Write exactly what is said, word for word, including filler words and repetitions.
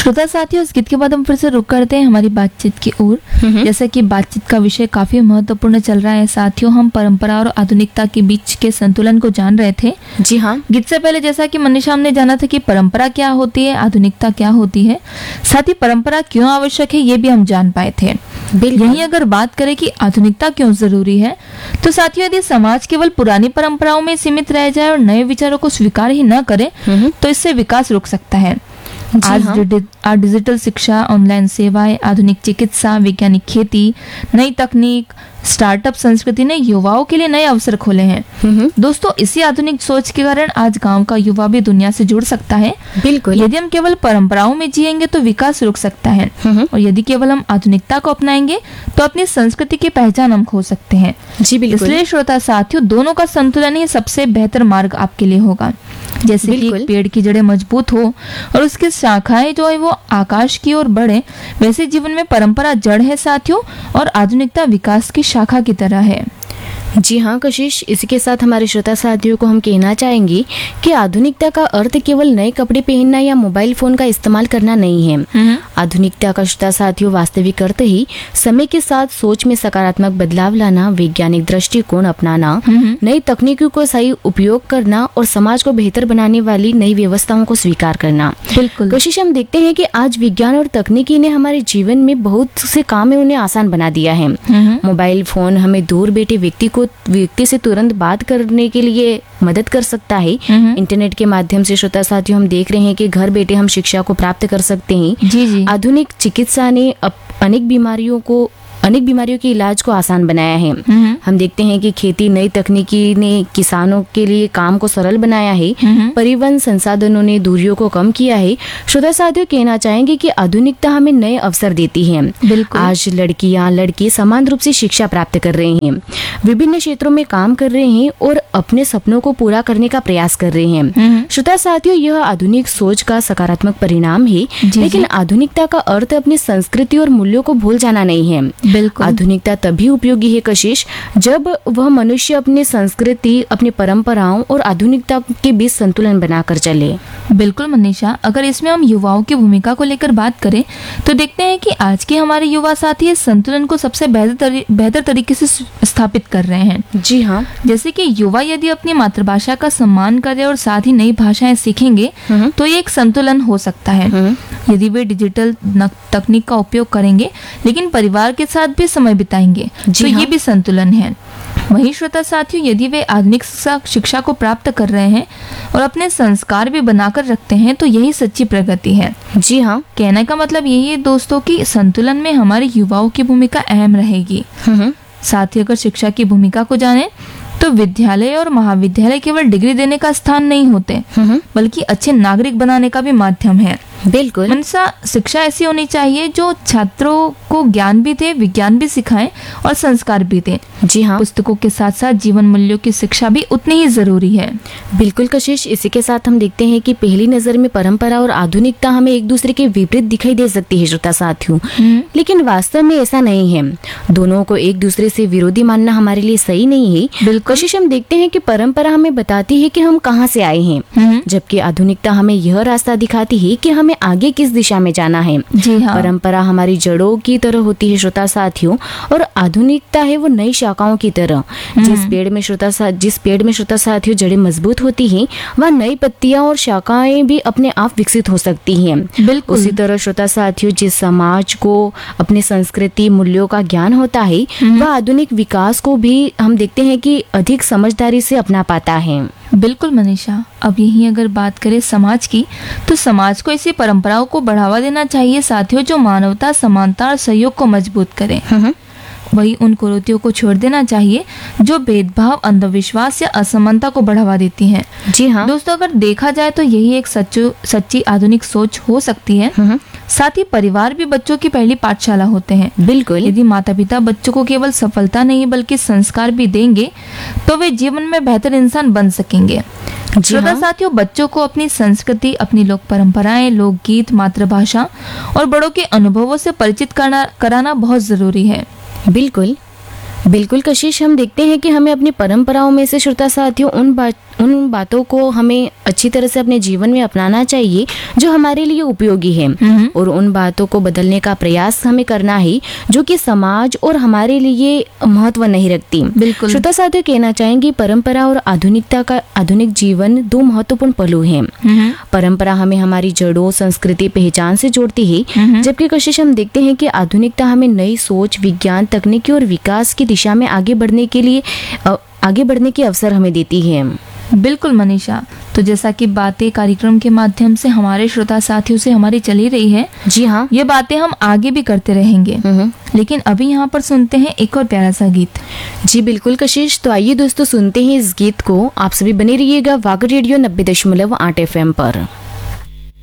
श्रोता साथियों, इस गीत के बाद हम फिर से रुक करते हैं हमारी बातचीत की ओर। जैसा कि बातचीत का विषय काफी महत्वपूर्ण चल रहा है साथियों, हम परंपरा और आधुनिकता के बीच के संतुलन को जान रहे थे। जी हाँ, गीत से पहले जैसा कि मनीषा हमने जाना था कि परंपरा क्या होती है, आधुनिकता क्या होती है, साथ ही परंपरा क्यों आवश्यक है ये भी हम जान पाए थे। यही अगर बात करें कि आधुनिकता क्यों जरूरी है, तो साथियों यदि समाज केवल पुरानी परंपराओं में सीमित रह जाए और नए विचारों को स्वीकार ही न करे तो इससे विकास रुक सकता है। आज हाँ। आज डिजिटल शिक्षा, ऑनलाइन सेवाएं, आधुनिक चिकित्सा, वैज्ञानिक खेती, नई तकनीक, स्टार्टअप संस्कृति ने युवाओं के लिए नए अवसर खोले हैं। दोस्तों, इसी आधुनिक सोच के कारण आज गांव का युवा भी दुनिया से जुड़ सकता है। बिल्कुल। यदि हम केवल परंपराओं में जिएंगे तो विकास रुक सकता है, और यदि केवल हम आधुनिकता को अपनाएंगे तो अपनी संस्कृति की पहचान हम खो सकते हैं। जी बिल्कुल। इसलिए श्रोता साथियों, दोनों का संतुलन ही सबसे बेहतर मार्ग आपके लिए होगा। जैसे कि एक पेड़ की जड़ें मजबूत हो और उसकी शाखाएं जो है वो आकाश की ओर बढ़े, वैसे जीवन में परंपरा जड़ है साथियों, और आधुनिकता विकास की शाखा की तरह है। जी हाँ कशिश, इसी के साथ हमारे श्रोता साथियों को हम कहना चाहेंगे कि आधुनिकता का अर्थ केवल नए कपड़े पहनना या मोबाइल फोन का इस्तेमाल करना नहीं है। आधुनिकता का श्रोता साथियों वास्तविक अर्थ ही समय के साथ सोच में सकारात्मक बदलाव लाना, वैज्ञानिक दृष्टिकोण अपनाना, नई तकनीकों को सही उपयोग करना और समाज को बेहतर बनाने वाली नई व्यवस्थाओं को स्वीकार करना। बिल्कुल कशिश, हम देखते हैं कि आज विज्ञान और तकनीकी ने हमारे जीवन में बहुत से काम है उन्हें आसान बना दिया है। मोबाइल फोन हमें दूर बैठे व्यक्ति को व्यक्ति से तुरंत बात करने के लिए मदद कर सकता है। इंटरनेट के माध्यम से श्रोता साथियों हम देख रहे हैं कि घर बैठे हम शिक्षा को प्राप्त कर सकते हैं। जी जी। आधुनिक चिकित्सा ने अनेक बीमारियों को अनेक बीमारियों के इलाज को आसान बनाया है। हम देखते हैं कि खेती, नई तकनीकी ने किसानों के लिए काम को सरल बनाया है। परिवहन संसाधनों ने दूरियों को कम किया है। श्रोता साथियों, कहना चाहेंगे कि आधुनिकता हमें नए अवसर देती है। बिल्कुल। आज लड़कियां लड़के समान रूप से शिक्षा प्राप्त कर रहे हैं, विभिन्न क्षेत्रों में काम कर रहे हैं और अपने सपनों को पूरा करने का प्रयास कर रहे हैं। श्रोता साथियों, यह आधुनिक सोच का सकारात्मक परिणाम है, लेकिन आधुनिकता का अर्थ अपनी संस्कृति और मूल्यों को भूल जाना नहीं है। बिल्कुल। आधुनिकता तभी उपयोगी है कशिश, जब वह मनुष्य अपनी संस्कृति, अपनी परंपराओं और आधुनिकता के बीच संतुलन बनाकर चले। बिल्कुल मनीषा, अगर इसमें हम युवाओं की भूमिका को लेकर बात करें तो देखते हैं कि आज के हमारे युवा साथी इस संतुलन को सबसे बेहतर तरी, बेहतर तरीके से स्थापित कर रहे हैं। जी हाँ। जैसे कि युवा यदि अपनी मातृभाषा का सम्मान करे और साथ ही नई भाषाएं सीखेंगे तो ये एक संतुलन हो सकता है। यदि वे डिजिटल तकनीक का उपयोग करेंगे लेकिन परिवार के साथ भी समय बिताएंगे तो हाँ। ये भी संतुलन है। वहीं श्रोता साथियों, यदि वे आधुनिक शिक्षा को प्राप्त कर रहे हैं और अपने संस्कार भी बनाकर रखते हैं तो यही सच्ची प्रगति है। जी हाँ। कहने का मतलब यही है दोस्तों कि संतुलन में हमारे युवाओं की भूमिका अहम रहेगी। साथ ही अगर शिक्षा की भूमिका को जाने तो विद्यालय और महाविद्यालय केवल डिग्री देने का स्थान नहीं होते, बल्कि अच्छे नागरिक बनाने का भी माध्यम है। बिल्कुल। मनसा शिक्षा ऐसी होनी चाहिए जो छात्रों को ज्ञान भी दे, विज्ञान भी सिखाए और संस्कार भी दे। जी हाँ। पुस्तकों के साथ साथ जीवन मूल्यों की शिक्षा भी उतनी ही जरूरी है। बिल्कुल कशिश, इसी के साथ हम देखते हैं कि पहली नजर में परंपरा और आधुनिकता हमें एक दूसरे के विपरीत दिखाई दे सकती है श्रोता साथियों, लेकिन वास्तव में ऐसा नहीं है। दोनों को एक दूसरे से विरोधी मानना हमारे लिए सही नहीं है। बिल्कुल। कशिश, हम देखते हैं कि परंपरा हमें बताती है कि हम कहाँ से आए हैं, जबकि आधुनिकता हमें यह रास्ता दिखाती है कि हमें आगे किस दिशा में जाना है। जी हाँ। परंपरा हमारी जड़ों की तरह होती है श्रोता साथियों, और आधुनिकता है वो नई शाखाओं की तरह। जिस पेड़ में श्रोता सा जिस पेड़ में श्रोता साथियों जड़ें मजबूत होती हैं, वह नई पत्तियां और शाखाएं भी अपने आप विकसित हो सकती हैं। बिल्कुल। उसी तरह श्रोता साथियों, जिस समाज को अपनी संस्कृति मूल्यों का ज्ञान होता है, वह आधुनिक विकास को भी हम देखते हैं कि अधिक समझदारी से अपना पाता है। बिल्कुल मनीषा, अब यही अगर बात करें समाज की, तो समाज को ऐसी परंपराओं को बढ़ावा देना चाहिए साथियों जो मानवता, समानता और सहयोग को मजबूत करें। वही उन कुरीतियों को छोड़ देना चाहिए जो भेदभाव, अंधविश्वास या असमानता को बढ़ावा देती हैं। जी हाँ। दोस्तों, अगर देखा जाए तो यही एक सच्चू सच्ची आधुनिक सोच हो सकती है। साथ ही परिवार भी बच्चों की पहली पाठशाला होते हैं। बिल्कुल। यदि माता पिता बच्चों को केवल सफलता नहीं बल्कि संस्कार भी देंगे तो वे जीवन में बेहतर इंसान बन सकेंगे। श्रोता साथियों, बच्चों को अपनी संस्कृति, अपनी लोक परंपराएं, लोकगीत, मातृभाषा और बड़ों के अनुभवों से परिचित करना कराना बहुत जरूरी है। बिल्कुल। बिल्कुल कशिश, हम देखते हैं कि हमें अपनी परंपराओं में से श्रोता साथियों उन बात उन बातों को हमें अच्छी तरह से अपने जीवन में अपनाना चाहिए जो हमारे लिए उपयोगी है, और उन बातों को बदलने का प्रयास हमें करना है जो कि समाज और हमारे लिए महत्व नहीं रखती। बिल्कुल। श्रोता साथियों, कहना चाहेंगे परंपरा और आधुनिकता का आधुनिक जीवन दो महत्वपूर्ण पहलू हैं। परंपरा हमें हमारी जड़ों, संस्कृति, पहचान से जोड़ती है, जबकि कशिश हम देखते हैं कि आधुनिकता हमें नई सोच, विज्ञान, तकनीकी और विकास की दिशा में आगे बढ़ने के लिए आगे बढ़ने के अवसर हमें देती है। बिल्कुल मनीषा, तो जैसा कि बातें कार्यक्रम के माध्यम से हमारे श्रोता साथियों से हमारी चली रही है, जी हाँ, ये बातें हम आगे भी करते रहेंगे, लेकिन अभी यहाँ पर सुनते हैं एक और प्यारा सा गीत। जी बिल्कुल कशिश, तो आइए दोस्तों सुनते हैं इस गीत को। आप सभी बने रहिएगा वाग रेडियो नब्बे दशमलव आठ एफ एम पर।